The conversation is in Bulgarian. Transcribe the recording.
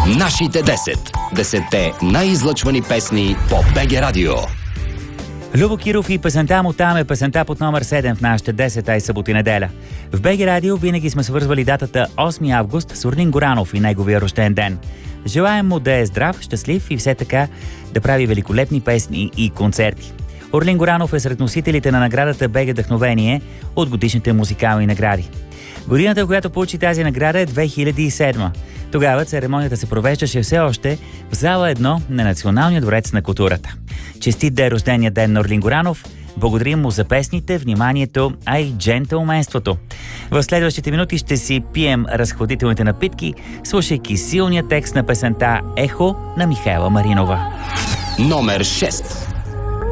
Нашите 10. 10-те най-излъчвани песни по БГ Радио. Любо Киров и песента му там е песента под номер 7 в нашите 10, ай събота и неделя. В БГ Радио винаги сме свързвали датата 8 август с Орлин Горанов и неговия рожден ден. Желаем му да е здрав, щастлив и все така да прави великолепни песни и концерти. Орлин Горанов е сред носителите на наградата БГ Вдъхновение от годишните музикални награди. Годината, в която получи тази награда, е 2007. Тогава церемонията се провеждаше все още в зала 1 на Националния дворец на културата. Честит да е рождения ден на Орлин Горанов. Благодарим му за песните, вниманието, а и джентълменството. В следващите минути ще си пием разходителните напитки, слушайки силния текст на песента «Ехо» на Михаела Маринова. Номер 6.